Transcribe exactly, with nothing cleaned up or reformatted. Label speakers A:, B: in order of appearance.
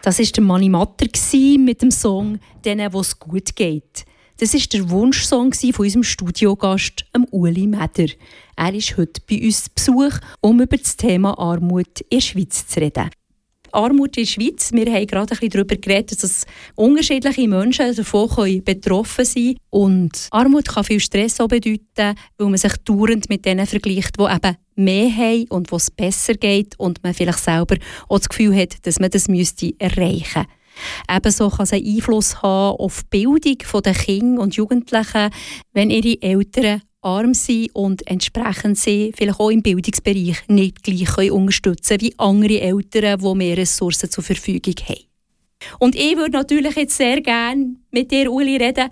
A: Das war der Mani Matter mit dem Song «Denen, wo es gut geht». Das war der Wunschsong von unserem Studiogast, Uli Meder. Er ist heute bei uns zu Besuch, um über das Thema Armut in der Schweiz zu reden. Armut in der Schweiz, wir haben gerade ein bisschen darüber geredet, dass unterschiedliche Menschen davon betroffen sein können. Und Armut kann viel Stress auch bedeuten, weil man sich dauernd mit denen vergleicht, die eben mehr haben und wo es besser geht und man vielleicht selber auch das Gefühl hat, dass man das müsste erreichen müsste. Ebenso kann es einen Einfluss haben auf die Bildung der Kinder und Jugendlichen, wenn ihre Eltern arm sind und entsprechend sie vielleicht auch im Bildungsbereich nicht gleich unterstützen können wie andere Eltern, die mehr Ressourcen zur Verfügung haben. Und ich würde natürlich jetzt sehr gerne mit dir, Uli, reden,